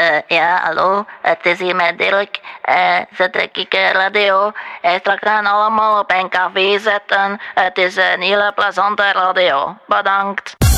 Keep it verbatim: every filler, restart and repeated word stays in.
Eh, ja, hallo, het is hier met Dirk. Eh, zet ik uh, radio. Uh, straks gaan allemaal op een café zetten. Het is een hele plezante radio. Bedankt.